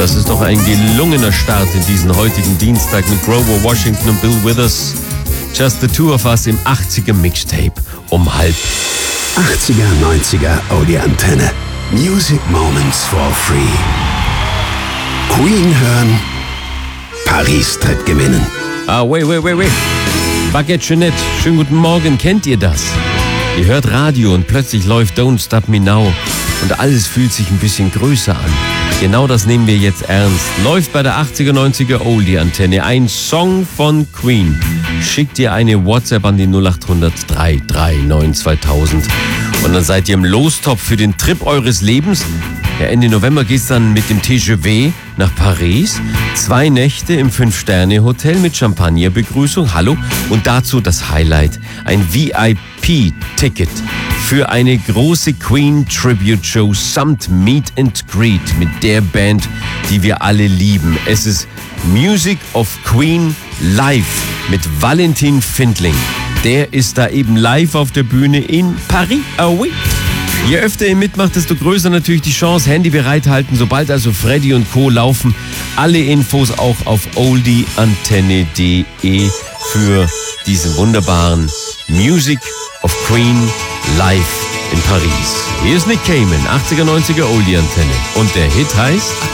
Das ist doch ein gelungener Start in diesen heutigen Dienstag mit Grover Washington und Bill Withers. Just the Two of Us im 80er Mixtape um 12:30. 80er, 90er, Oldie Antenne. Music Moments for Free. Queen hören, Paris tritt gewinnen. Wait. Baguette Jeanette, schönen guten Morgen, kennt ihr das? Ihr hört Radio und plötzlich läuft Don't Stop Me Now und alles fühlt sich ein bisschen größer an. Genau das nehmen wir jetzt ernst. Läuft bei der 80er, 90er Oldie-Antenne ein Song von Queen. Schickt ihr eine WhatsApp an die 0800 339 2000 und dann seid ihr im Lostopf für den Trip eures Lebens. Ja, Ende November geht's dann mit dem TGV nach Paris. 2 Nächte im 5-Sterne-Hotel mit Champagnerbegrüßung. Hallo. Und dazu das Highlight. Ein VIP-Ticket für eine große Queen-Tribute-Show samt Meet and Greet mit der Band, die wir alle lieben. Es ist Music of Queen live mit Valentin Findling. Der ist da eben live auf der Bühne in Paris. Oui. Je öfter ihr mitmacht, desto größer natürlich die Chance. Handy bereithalten, sobald also Freddy und Co. laufen. Alle Infos auch auf oldieantenne.de für diesen wunderbaren Music of Queen live in Paris. Hier ist Nick Cayman, 80er, 90er Oldie-Antenne. Und der Hit heißt...